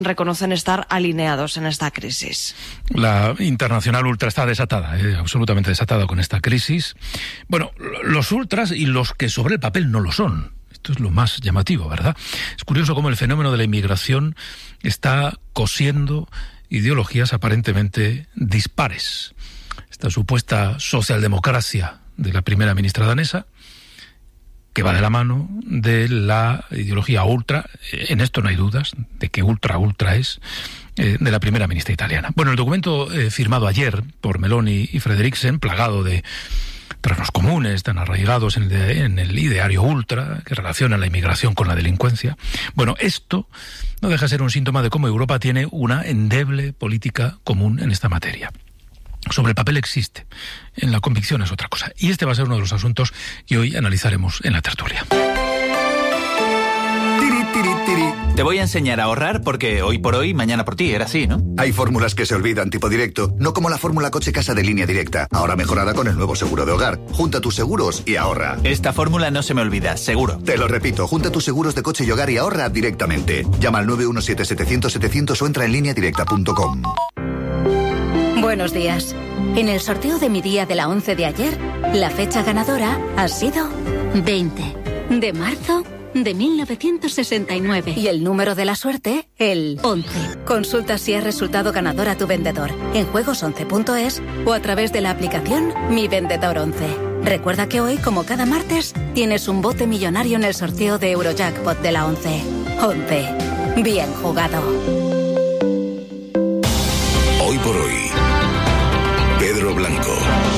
reconocen estar alineados en esta crisis. La internacional ultra está desatada, absolutamente desatada con esta crisis. Bueno, los ultras y los que sobre el papel no lo son. Esto es lo más llamativo, ¿verdad? Es curioso cómo el fenómeno de la inmigración está cosiendo ideologías aparentemente dispares. Esta supuesta socialdemocracia de la primera ministra danesa, que va de la mano de la ideología ultra, en esto no hay dudas, de que ultra es, de la primera ministra italiana. Bueno, el documento firmado ayer por Meloni y Frederiksen, plagado de terrenos comunes tan arraigados en el ideario ultra, que relaciona la inmigración con la delincuencia. Bueno, esto no deja de ser un síntoma de cómo Europa tiene una endeble política común en esta materia. Sobre el papel existe, en la convicción es otra cosa. Y este va a ser uno de los asuntos que hoy analizaremos en la tertulia. Te voy a enseñar a ahorrar porque hoy por hoy, mañana por ti, era así, ¿no? Hay fórmulas que se olvidan, tipo directo, no como la fórmula coche-casa de Línea Directa, ahora mejorada con el nuevo seguro de hogar. Junta tus seguros y ahorra. Esta fórmula no se me olvida, seguro. Te lo repito, junta tus seguros de coche y hogar y ahorra directamente. Llama al 917-700-700 o entra en lineadirecta.com. Buenos días. En el sorteo de mi día de la 11 de ayer, la fecha ganadora ha sido 20 de marzo de 1969. Y el número de la suerte, el 11. Consulta si has resultado ganador a tu vendedor en juegos11.es o a través de la aplicación Mi Vendedor 11. Recuerda que hoy, como cada martes, tienes un bote millonario en el sorteo de Eurojackpot de la 11. 11. Bien jugado. Hoy por hoy, Pedro Blanco.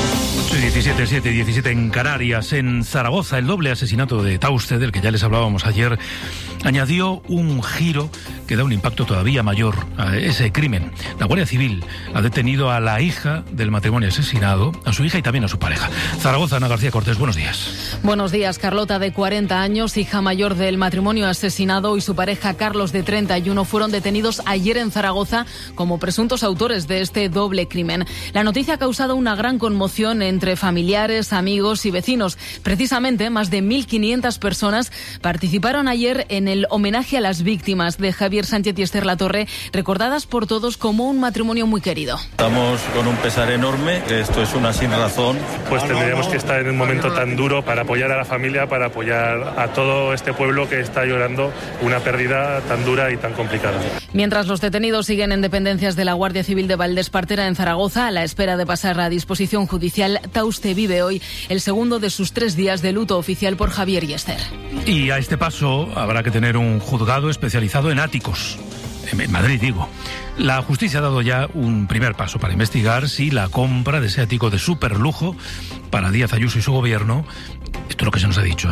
7:17 en Canarias. En Zaragoza, el doble asesinato de Tauste, del que ya les hablábamos ayer, añadió un giro que da un impacto todavía mayor a ese crimen. La Guardia Civil ha detenido a la hija del matrimonio asesinado, a su hija y también a su pareja. Zaragoza, Ana García Cortés, buenos días. Buenos días. Carlota, de 40 años, hija mayor del matrimonio asesinado, y su pareja Carlos, de 31, fueron detenidos ayer en Zaragoza como presuntos autores de este doble crimen. La noticia ha causado una gran conmoción entre familiares, amigos y vecinos. Precisamente, más de 1.500 personas participaron ayer en el homenaje a las víctimas de Javier Sánchez y Esther Latorre, recordadas por todos como un matrimonio muy querido. Estamos con un pesar enorme, que esto es una sin razón. Pues tendríamos que estar en un momento tan duro para apoyar a la familia, para apoyar a todo este pueblo que está llorando una pérdida tan dura y tan complicada. Mientras los detenidos siguen en dependencias de la Guardia Civil de Valdespartera, en Zaragoza, a la espera de pasar a disposición judicial, Tauste vive hoy el segundo de sus 3 días de luto oficial por Javier y Esther. Y a este paso habrá que tener un juzgado especializado en áticos. En Madrid, digo. La justicia ha dado ya un primer paso para investigar si la compra de ese ático de superlujo para Díaz Ayuso y su gobierno, esto es lo que se nos ha dicho,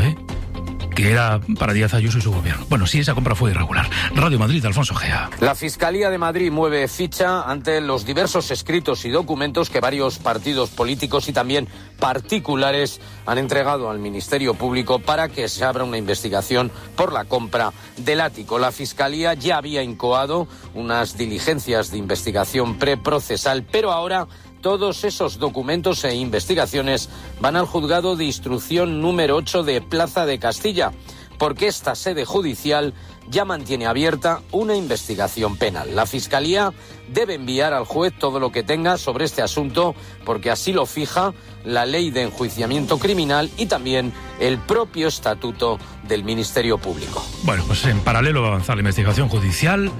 que era para Díaz Ayuso y su gobierno. Bueno, sí, esa compra fue irregular. Radio Madrid, Alfonso Gea. La Fiscalía de Madrid mueve ficha ante los diversos escritos y documentos que varios partidos políticos y también particulares han entregado al Ministerio Público para que se abra una investigación por la compra del ático. La Fiscalía ya había incoado unas diligencias de investigación preprocesal, pero ahora todos esos documentos e investigaciones van al juzgado de instrucción número 8 de Plaza de Castilla, porque esta sede judicial ya mantiene abierta una investigación penal. La Fiscalía debe enviar al juez todo lo que tenga sobre este asunto, porque así lo fija la Ley de Enjuiciamiento Criminal y también el propio Estatuto del Ministerio Público. Bueno, pues en paralelo va a avanzar la investigación judicial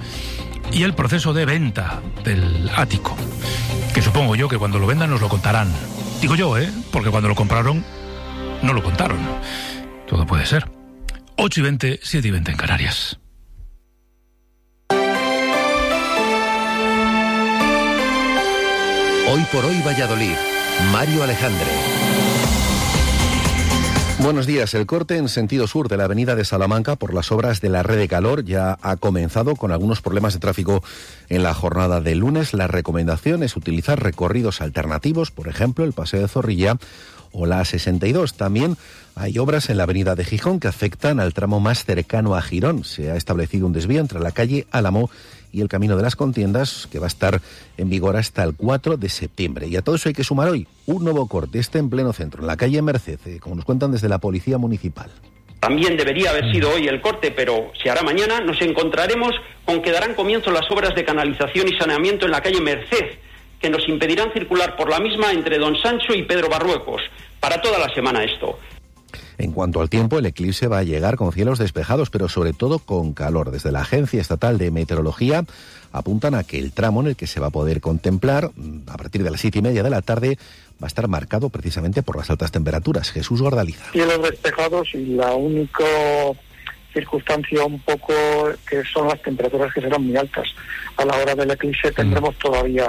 y el proceso de venta del ático, que supongo yo que cuando lo vendan nos lo contarán. Digo yo, porque cuando lo compraron no lo contaron. Todo puede ser. 8:20, 7:20 en Canarias. Hoy por hoy Valladolid. Mario Alejandre. Buenos días. El corte en sentido sur de la avenida de Salamanca por las obras de la red de calor ya ha comenzado, con algunos problemas de tráfico en la jornada de lunes. La recomendación es utilizar recorridos alternativos, por ejemplo, el Paseo de Zorrilla o la A62. También hay obras en la avenida de Gijón que afectan al tramo más cercano a Girón. Se ha establecido un desvío entre la calle Álamo y el Camino de las Contiendas, que va a estar en vigor hasta el 4 de septiembre. Y a todo eso hay que sumar hoy un nuevo corte, en pleno centro, en la calle Merced, como nos cuentan desde la Policía Municipal. También debería haber sido hoy el corte, pero se hará mañana. Nos encontraremos con que darán comienzo las obras de canalización y saneamiento en la calle Merced, que nos impedirán circular por la misma entre Don Sancho y Pedro Barruecos. Para toda la semana esto. En cuanto al tiempo, el eclipse va a llegar con cielos despejados, pero sobre todo con calor. Desde la Agencia Estatal de Meteorología apuntan a que el tramo en el que se va a poder contemplar a partir de las 7:30 de la tarde va a estar marcado precisamente por las altas temperaturas. Jesús Gordaliza. Cielos despejados y la única circunstancia un poco que son las temperaturas que serán muy altas. A la hora del eclipse tendremos todavía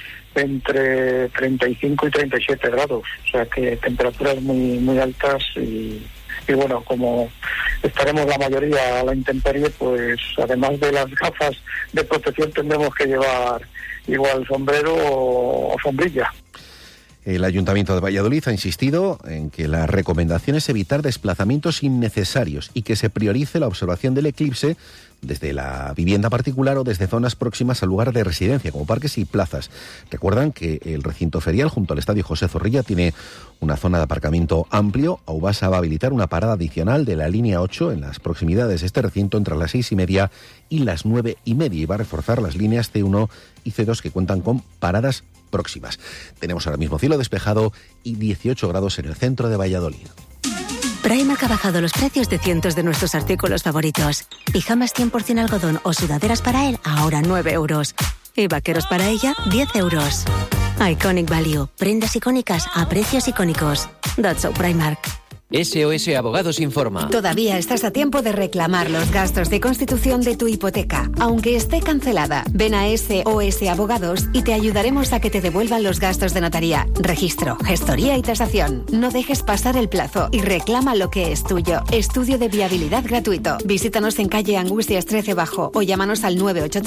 entre 35 y 37 grados, o sea que temperaturas muy muy altas y bueno, como estaremos la mayoría a la intemperie, pues además de las gafas de protección tendremos que llevar igual sombrero o sombrilla. El Ayuntamiento de Valladolid ha insistido en que la recomendación es evitar desplazamientos innecesarios y que se priorice la observación del eclipse desde la vivienda particular o desde zonas próximas al lugar de residencia, como parques y plazas. Recuerdan que el recinto ferial junto al Estadio José Zorrilla tiene una zona de aparcamiento amplio. Aubasa va a habilitar una parada adicional de la línea 8 en las proximidades de este recinto entre las 6:30 y las 9:30 y va a reforzar las líneas C1 y C2 que cuentan con paradas próximas. Tenemos ahora mismo cielo despejado y 18 grados en el centro de Valladolid. Primark ha bajado los precios de cientos de nuestros artículos favoritos. Pijamas 100% algodón o sudaderas para él, ahora 9 euros. Y vaqueros para ella, 10 euros. Iconic Value. Prendas icónicas a precios icónicos. That's so Primark. SOS Abogados informa. Todavía estás a tiempo de reclamar los gastos de constitución de tu hipoteca, aunque esté cancelada. Ven a SOS Abogados y te ayudaremos a que te devuelvan los gastos de notaría, registro, gestoría y tasación. No dejes pasar el plazo y reclama lo que es tuyo. Estudio de viabilidad gratuito. Visítanos en calle Angustias 13 Bajo o llámanos al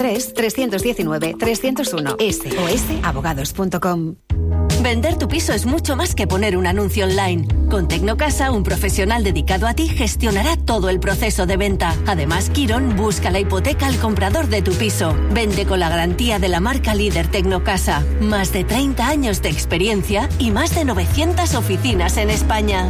983-319-301. sosabogados.com. Vender tu piso es mucho más que poner un anuncio online. Con Tecnocasa, un profesional dedicado a ti gestionará todo el proceso de venta. Además, Quirón busca la hipoteca al comprador de tu piso. Vende con la garantía de la marca líder Tecnocasa. Más de 30 años de experiencia y más de 900 oficinas en España.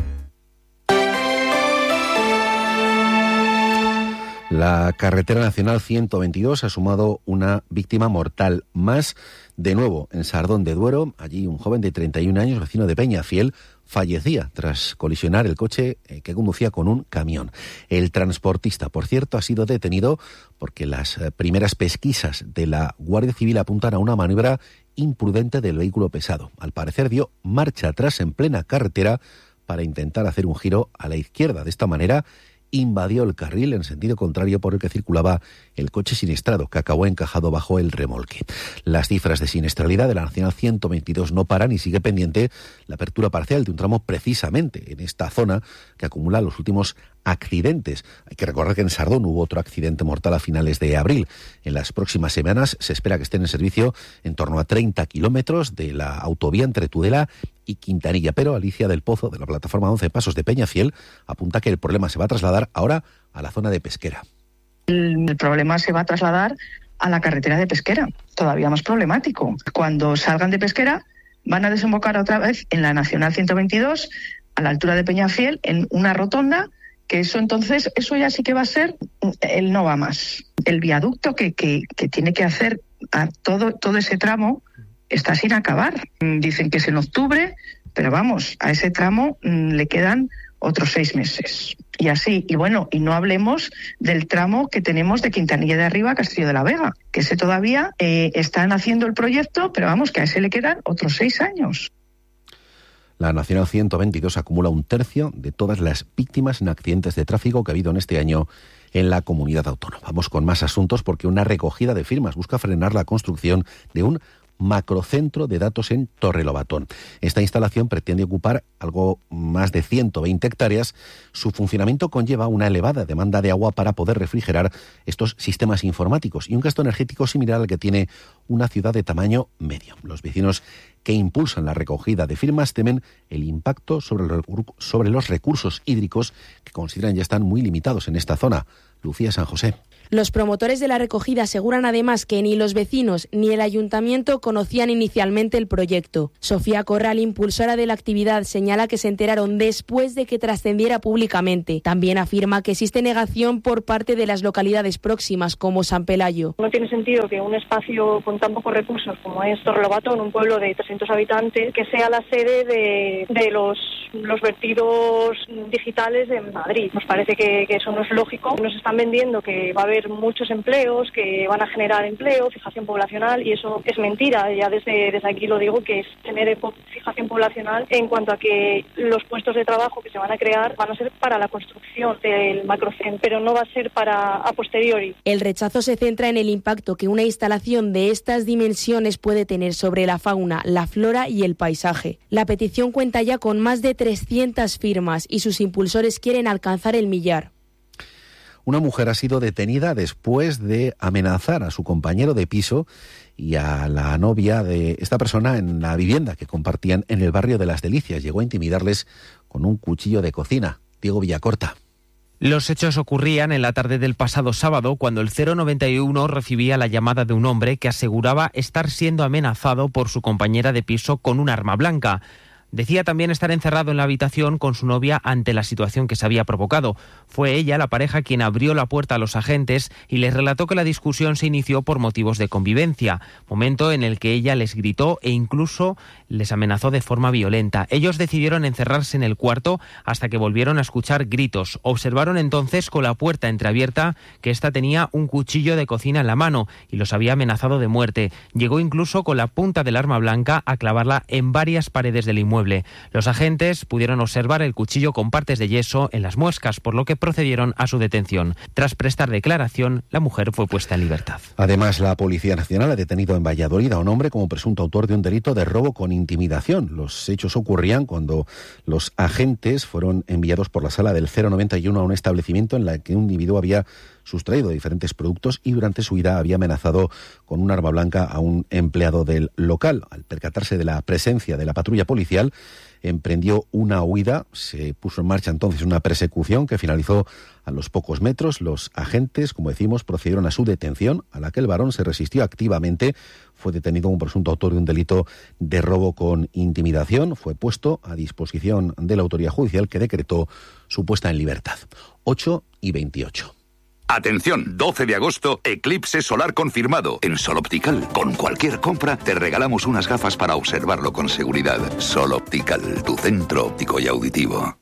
La carretera nacional 122 ha sumado una víctima mortal más. De nuevo, en Sardón de Duero, allí un joven de 31 años, vecino de Peñafiel, fallecía tras colisionar el coche que conducía con un camión. El transportista, por cierto, ha sido detenido porque las primeras pesquisas de la Guardia Civil apuntan a una maniobra imprudente del vehículo pesado. Al parecer dio marcha atrás en plena carretera para intentar hacer un giro a la izquierda. De esta manera invadió el carril en sentido contrario por el que circulaba el coche siniestrado, que acabó encajado bajo el remolque. Las cifras de siniestralidad de la Nacional 122 no paran y sigue pendiente la apertura parcial de un tramo precisamente en esta zona que acumula los últimos accidentes. Hay que recordar que en Sardón hubo otro accidente mortal a finales de abril. En las próximas semanas se espera que estén en servicio en torno a 30 kilómetros de la autovía entre Tudela y Quintanilla. Pero Alicia del Pozo, de la plataforma 11 Pasos de Peñafiel, apunta que el problema se va a trasladar ahora a la zona de Pesquera. El problema se va a trasladar a la carretera de Pesquera, todavía más problemático. Cuando salgan de Pesquera van a desembocar otra vez en la Nacional 122, a la altura de Peñafiel, en una rotonda, que eso ya sí que va a ser el no va más. El viaducto que tiene que hacer a todo ese tramo está sin acabar. Dicen que es en octubre, pero vamos, a ese tramo le quedan otros 6 meses. Y así, y bueno, y no hablemos del tramo que tenemos de Quintanilla de Arriba a Castillo de la Vega, que ese todavía están haciendo el proyecto, pero vamos, que a ese le quedan otros 6 años. La Nacional 122 acumula 1/3 de todas las víctimas en accidentes de tráfico que ha habido en este año en la comunidad autónoma. Vamos con más asuntos porque una recogida de firmas busca frenar la construcción de un macrocentro de datos en Torrelobatón. Esta instalación pretende ocupar algo más de 120 hectáreas. Su funcionamiento conlleva una elevada demanda de agua para poder refrigerar estos sistemas informáticos y un gasto energético similar al que tiene una ciudad de tamaño medio. Los vecinos que impulsan la recogida de firmas temen el impacto sobre los recursos hídricos que consideran ya están muy limitados en esta zona. Lucía San José. Los promotores de la recogida aseguran además que ni los vecinos ni el ayuntamiento conocían inicialmente el proyecto. Sofía Corral, impulsora de la actividad, señala que se enteraron después de que trascendiera públicamente. También afirma que existe negación por parte de las localidades próximas, como San Pelayo. No tiene sentido que un espacio con tan pocos recursos como es Torrelobato, en un pueblo de 300 habitantes, que sea la sede de los vertidos digitales de Madrid. Nos parece que eso no es lógico. Nos están vendiendo que va a haber muchos empleos, que van a generar empleo, fijación poblacional, y eso es mentira. Ya desde aquí lo digo, que es tener fijación poblacional en cuanto a que los puestos de trabajo que se van a crear van a ser para la construcción del macrocentro, pero no va a ser para a posteriori. El rechazo se centra en el impacto que una instalación de estas dimensiones puede tener sobre la fauna, la flora y el paisaje. La petición cuenta ya con más de 300 firmas y sus impulsores quieren alcanzar el millar. Una mujer ha sido detenida después de amenazar a su compañero de piso y a la novia de esta persona en la vivienda que compartían en el barrio de Las Delicias. Llegó a intimidarles con un cuchillo de cocina. Diego Villacorta. Los hechos ocurrían en la tarde del pasado sábado, cuando el 091 recibía la llamada de un hombre que aseguraba estar siendo amenazado por su compañera de piso con un arma blanca. Decía también estar encerrado en la habitación con su novia ante la situación que se había provocado. Fue ella, la pareja, quien abrió la puerta a los agentes y les relató que la discusión se inició por motivos de convivencia, momento en el que ella les gritó e incluso les amenazó de forma violenta. Ellos decidieron encerrarse en el cuarto hasta que volvieron a escuchar gritos. Observaron entonces con la puerta entreabierta que ésta tenía un cuchillo de cocina en la mano y los había amenazado de muerte. Llegó incluso con la punta del arma blanca a clavarla en varias paredes del inmueble. Los agentes pudieron observar el cuchillo con partes de yeso en las muescas, por lo que procedieron a su detención. Tras prestar declaración, la mujer fue puesta en libertad. Además, la Policía Nacional ha detenido en Valladolid a un hombre como presunto autor de un delito de robo con intimidación. Los hechos ocurrían cuando los agentes fueron enviados por la sala del 091 a un establecimiento en el que un individuo había sustraído diferentes productos y durante su huida había amenazado con un arma blanca a un empleado del local. Al percatarse de la presencia de la patrulla policial, emprendió una huida. Se puso en marcha entonces una persecución que finalizó a los pocos metros. Los agentes, como decimos, procedieron a su detención, a la que el varón se resistió activamente. Fue detenido como presunto autor de un delito de robo con intimidación. Fue puesto a disposición de la autoridad judicial, que decretó su puesta en libertad. 8:28. Atención, 12 de agosto, eclipse solar confirmado. En Sol Optical, con cualquier compra, te regalamos unas gafas para observarlo con seguridad. Sol Optical, tu centro óptico y auditivo.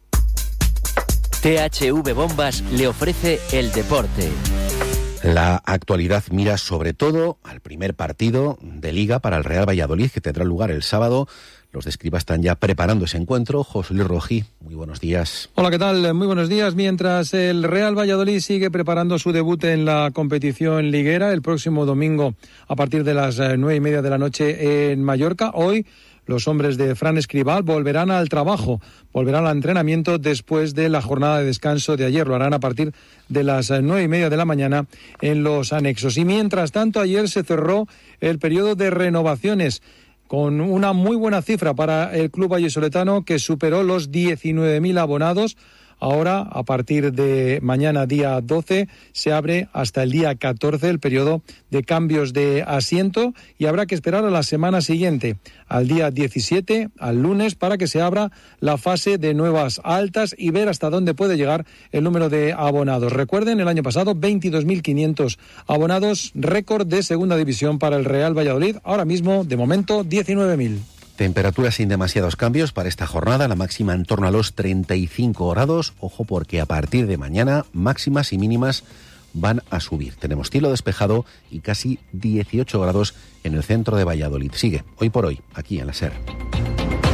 THV Bombas le ofrece el deporte. La actualidad mira sobre todo al primer partido de Liga para el Real Valladolid, que tendrá lugar el sábado. Los de Escribá están ya preparando ese encuentro. José Luis Rojí, muy buenos días. Hola, ¿qué tal? Muy buenos días. Mientras el Real Valladolid sigue preparando su debut en la competición liguera el próximo domingo a partir de las 9:30 de la noche en Mallorca, hoy los hombres de Fran Escribá volverán al trabajo, volverán al entrenamiento después de la jornada de descanso de ayer. Lo harán a partir de las 9:30 de la mañana en los anexos. Y mientras tanto, ayer se cerró el periodo de renovaciones con una muy buena cifra para el club vallisoletano, que superó los 19.000 abonados. Ahora, a partir de mañana, día 12, se abre hasta el día 14 el periodo de cambios de asiento y habrá que esperar a la semana siguiente, al día 17, al lunes, para que se abra la fase de nuevas altas y ver hasta dónde puede llegar el número de abonados. Recuerden, el año pasado, 22.500 abonados, récord de segunda división para el Real Valladolid. Ahora mismo, de momento, 19.000. Temperaturas sin demasiados cambios para esta jornada, la máxima en torno a los 35 grados. Ojo, porque a partir de mañana máximas y mínimas van a subir. Tenemos cielo despejado y casi 18 grados en el centro de Valladolid. Sigue Hoy por Hoy, aquí en la SER.